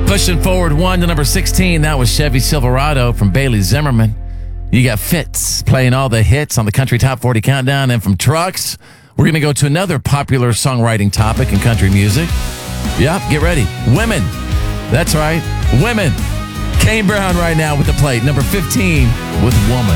Pushing forward one to number 16, that was Chevy Silverado from Bailey Zimmerman. You got Fitz playing all the hits on the Country Top 40 Countdown. And from trucks, we're going to go to another popular songwriting topic in country music. Yep, get ready. Women. That's right, women. Kane Brown right now with the plate, number 15 with Woman.